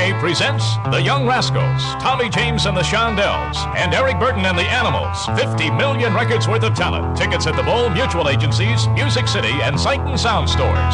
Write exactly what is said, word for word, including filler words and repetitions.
K presents The Young Rascals, Tommy James and the Shondells, and Eric Burton and the Animals. fifty million records worth of talent. Tickets at the Bowl Mutual Agencies, Music City, and Sight and Sound stores.